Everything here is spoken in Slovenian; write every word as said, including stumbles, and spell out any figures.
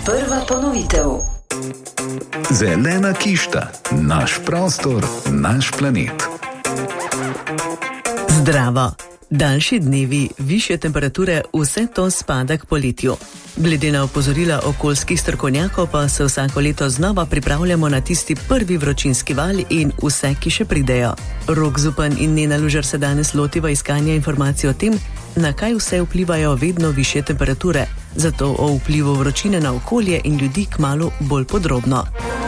Prva ponovitev. Zelena kišta, naš prostor, naš planet. Zdravo! Daljši dnevi, višje temperature, vse to spada k poletju. Glede na opozorila okoljskih strokovnjakov pa se vsako leto znova pripravljamo na tisti prvi vročinski val in vse, ki še pridejo. Rok Zupan in Nena Lužar se danes lotiva iskanja informacij o tem, na kaj vse vplivajo vedno višje temperature, zato o vplivu vročine na okolje in ljudi kmalu bolj podrobno.